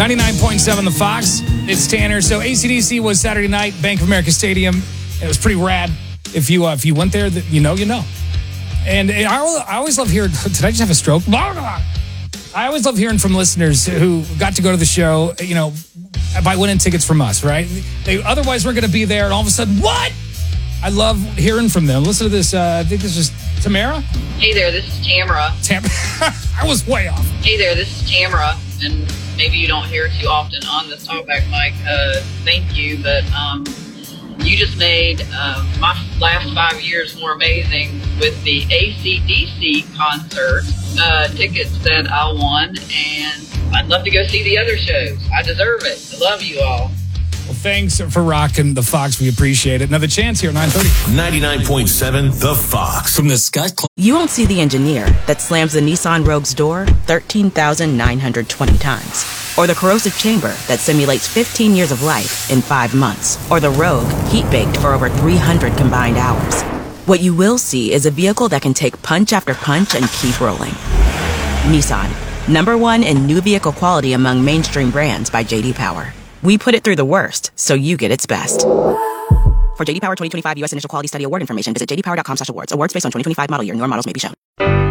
99.7 The Fox. It's Tanner. So AC/DC was Saturday night, Bank of America Stadium. It was pretty rad. If you went there, you know. And I always love hearing. Did I just have a stroke? I always love hearing from listeners who got to go to the show, by winning tickets from us, right? They otherwise weren't going to be there, and all of a sudden, what? I love hearing from them. Listen to this. I think this is Tamara. Hey there, this is Tamara. I was way off. Hey there, this is Tamara, and maybe you don't hear it too often on this talkback mic. Thank you, but you just made my last 5 years more amazing with the AC/DC concert tickets that I won, and I'd love to go see the other shows. I deserve it. I love you all. Well, thanks for rocking the Fox. We appreciate it. Another chance here at 9:30. 99.7 The Fox. From the Scott Club. You won't see the engineer that slams the Nissan Rogue's door 13,920 times. Or the corrosive chamber that simulates 15 years of life in 5 months. Or the Rogue heat-baked for over 300 combined hours. What you will see is a vehicle that can take punch after punch and keep rolling. Nissan, #1 in new vehicle quality among mainstream brands by J.D. Power. We put it through the worst, so you get its best. For J.D. Power 2025 U.S. Initial Quality Study Award information, visit jdpower.com/awards. Awards based on 2025 model year. Newer models may be shown.